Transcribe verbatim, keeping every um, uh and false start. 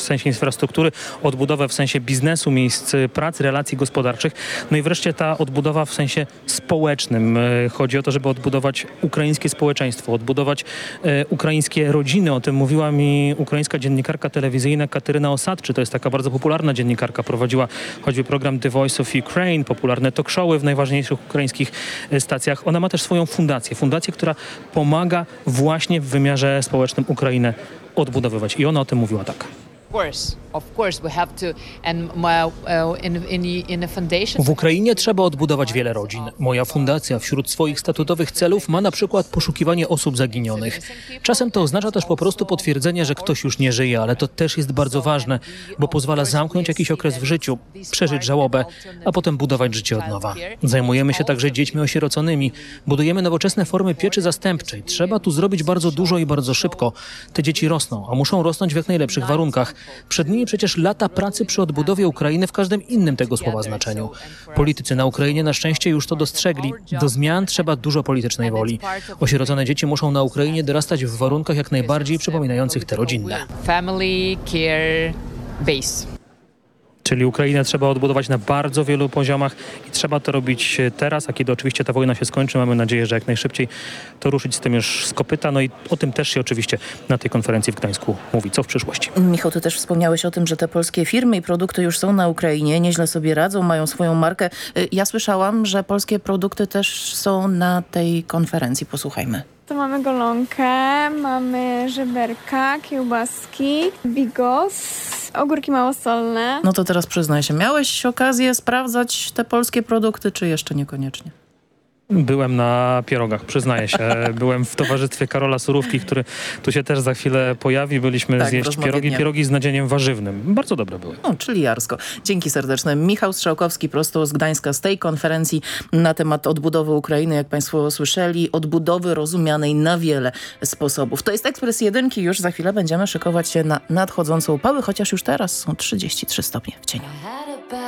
sensie infrastruktury, odbudowę w sensie biznesu, miejsc pracy, relacji gospodarczych. No i wreszcie ta odbudowa w sensie społecznym. Chodzi o to, żeby odbudować ukraińskie społeczeństwo, odbudować e, ukraińskie rodziny. O tym mówiła mi ukraińska dziennikarka telewizyjna Kateryna Osadczy. To jest taka bardzo popularna dziennikarka. Prowadziła choćby program The Voice of Ukraine, popularne talk showy w najważniejszych ukraińskich stacjach. Ona ma też swoją fundację. Fundację, która pomaga właśnie w wymiarze społecznym Ukrainę odbudowywać. I ona o tym mówiła tak. W Ukrainie trzeba odbudować wiele rodzin. Moja fundacja wśród swoich statutowych celów ma na przykład poszukiwanie osób zaginionych. Czasem to oznacza też po prostu potwierdzenie, że ktoś już nie żyje, ale to też jest bardzo ważne, bo pozwala zamknąć jakiś okres w życiu, przeżyć żałobę, a potem budować życie od nowa. Zajmujemy się także dziećmi osieroconymi. Budujemy nowoczesne formy pieczy zastępczej. Trzeba tu zrobić bardzo dużo i bardzo szybko. Te dzieci rosną, a muszą rosnąć w jak najlepszych warunkach. Przed nimi przecież lata pracy przy odbudowie Ukrainy w każdym innym tego słowa znaczeniu. Politycy na Ukrainie na szczęście już to dostrzegli. Do zmian trzeba dużo politycznej woli. Osierocone dzieci muszą na Ukrainie dorastać w warunkach jak najbardziej przypominających te rodzinne. Family care base. Czyli Ukrainę trzeba odbudować na bardzo wielu poziomach i trzeba to robić teraz, a kiedy oczywiście ta wojna się skończy, mamy nadzieję, że jak najszybciej to ruszyć z tym już z kopyta. No i o tym też się oczywiście na tej konferencji w Gdańsku mówi. Co w przyszłości? Michał, ty też wspomniałeś o tym, że te polskie firmy i produkty już są na Ukrainie, nieźle sobie radzą, mają swoją markę. Ja słyszałam, że polskie produkty też są na tej konferencji. Posłuchajmy. To mamy golonkę, mamy żeberka, kiełbaski, bigos, ogórki małosolne. No to teraz przyznaj się, miałeś okazję sprawdzać te polskie produkty, czy jeszcze niekoniecznie? Byłem na pierogach, przyznaję się. Byłem w towarzystwie Karola Surówki, który tu się też za chwilę pojawi. Byliśmy tak, zjeść pierogi, pierogi z nadzieniem warzywnym. Bardzo dobre były. No, czyli jarsko. Dzięki serdeczne. Michał Strzałkowski prosto z Gdańska, z tej konferencji na temat odbudowy Ukrainy, jak państwo słyszeli, odbudowy rozumianej na wiele sposobów. To jest Ekspres Jedynki. Już za chwilę będziemy szykować się na nadchodzącą upałę, chociaż już teraz są trzydzieści trzy stopnie w cieniu.